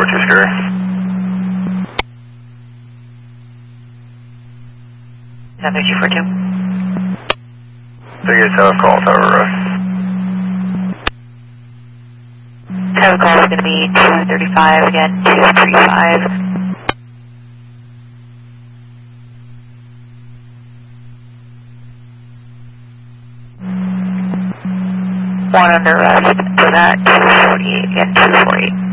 Rochester. Is that 242? So you guys have a call, Tower Road. Tower call is going to be 235, again, 235. One under arrest for that, 248, again, 248.